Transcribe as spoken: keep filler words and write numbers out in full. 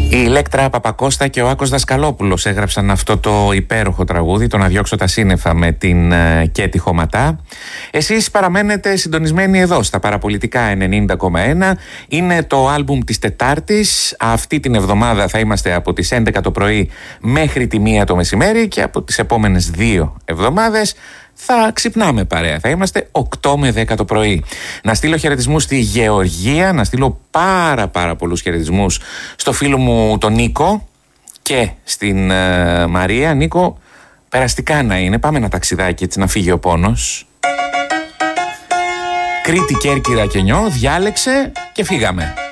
Η Ηλέκτρα Παπακώστα και ο Άκος Δασκαλόπουλος έγραψαν αυτό το υπέροχο τραγούδι, το «Να διώξω τα σύννεφα» με την Κέτη Χωματά. Εσείς παραμένετε συντονισμένοι εδώ στα Παραπολιτικά ενενήντα κόμμα ένα. Είναι το άλμπουμ της Τετάρτης. Αυτή την εβδομάδα θα είμαστε από τις έντεκα το πρωί μέχρι τη μία το μεσημέρι και από τις επόμενες δύο εβδομάδες θα ξυπνάμε παρέα. Θα είμαστε οκτώ με δέκα το πρωί. Να στείλω χαιρετισμούς στη Γεωργία, να στείλω πάρα πάρα πολλούς χαιρετισμούς στο φίλο μου τον Νίκο και στην uh, Μαρία. Νίκο, περαστικά να είναι. Πάμε ένα ταξιδάκι έτσι να φύγει ο πόνος. Κρήτη, Κέρκυρα και Νιό, διάλεξε και φύγαμε.